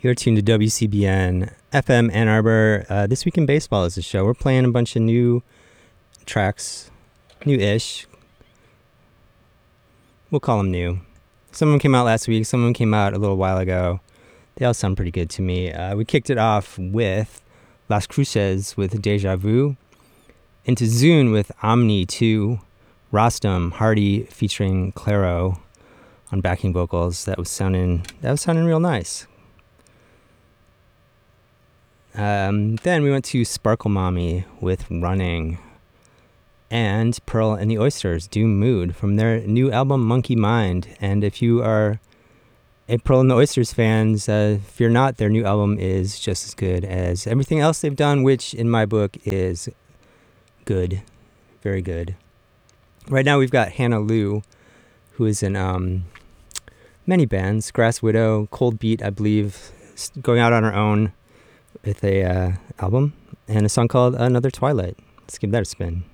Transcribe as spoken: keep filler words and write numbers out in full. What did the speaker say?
You're tuned to W C B N F M Ann Arbor. Uh, this Week in Baseball is the show. We're playing a bunch of new tracks, new-ish. We'll call them new. Some of them came out last week. Some of them came out a little while ago. They all sound pretty good to me. Uh, we kicked it off with Las Cruces with Deja Vu, into Zune with Omni two, Rostam Hardy featuring Claro on backing vocals. That was sounding that was sounding real nice. Um, then we went to Sparkle Mommy with Running, and Pearl and the Oysters, Doom Mood, from their new album Monkey Mind. And if you are a Pearl and the Oysters fans, uh, fear not, their new album is just as good as everything else they've done, which in my book is good, very good. Right now we've got Hannah Lou, who is in um, many bands, Grass Widow, Cold Beat, I believe, going out on her own with a uh, album and a song called Another Twilight. Let's give that a spin.